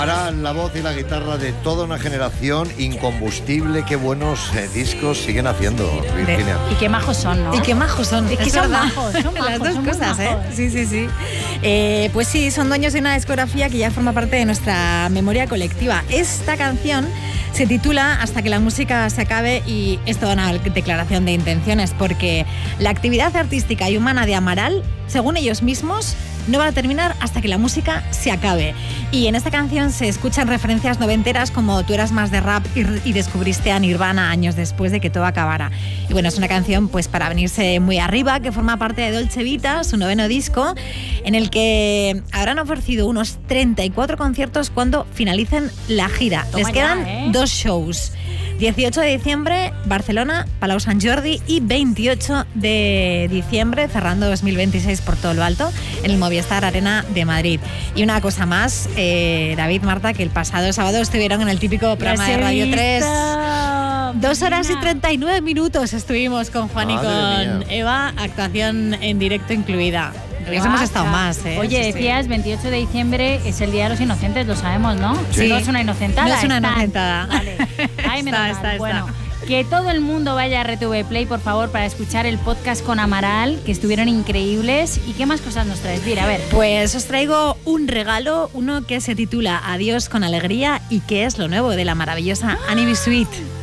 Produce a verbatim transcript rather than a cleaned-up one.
Amaral, la voz y la guitarra de toda una generación, incombustible. Qué buenos eh, discos siguen haciendo, Virginia. De, y qué majos son, ¿no? Y qué majos son. Es que es son verdad. majos, son majos. Las dos son cosas, ¿eh? majos. Sí, sí, sí. Eh, pues sí, son dueños de una discografía que ya forma parte de nuestra memoria colectiva. Esta canción se titula Hasta que la música se acabe y es toda una declaración de intenciones porque la actividad artística y humana de Amaral, según ellos mismos, no va a terminar hasta que la música se acabe. Y en esta canción se escuchan referencias noventeras como Tú eras más de rap y, y descubriste a Nirvana años después de que todo acabara. Y bueno, es una canción pues para venirse muy arriba, que forma parte de Dolce Vita, su noveno disco, en el que habrán ofrecido unos treinta y cuatro conciertos cuando finalicen la gira. Toma Les ya, quedan ¿eh? dos shows. dieciocho de diciembre, Barcelona, Palau Sant Jordi, y veintiocho de diciembre, cerrando dos mil veintiséis por todo lo alto, en el Movistar Arena de Madrid. Y una cosa más, eh, David, Marta, que el pasado sábado estuvieron en el típico programa de Radio tres. Dos horas y treinta y nueve minutos estuvimos con Juan y Madre con mía. Eva, actuación en directo incluida. Porque hemos estado más, ¿eh? Oye, Sí, sí. decías, veintiocho de diciembre es el Día de los Inocentes, lo sabemos, ¿no? Sí. No es una inocentada. No es una están. inocentada. Vale. Ay, menos Está, mal. está, está. Bueno, que todo el mundo vaya a R T V Play, por favor, para escuchar el podcast con Amaral, que estuvieron increíbles. ¿Y qué más cosas nos traes? Mira, a ver. Pues os traigo un regalo, uno que se titula Adiós con alegría y que es lo nuevo de la maravillosa Annie B. Sweet.